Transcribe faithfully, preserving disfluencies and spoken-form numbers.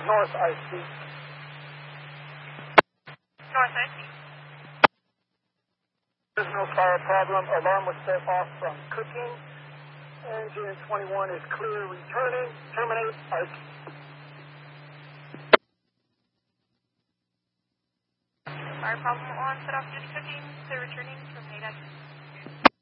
North I C. North I C. There's no fire problem. Alarm was set off from cooking. Engine twenty-one is clear. Returning. Terminate I C. Fire problem on set off duty cooking. Clear returning. Terminate I C.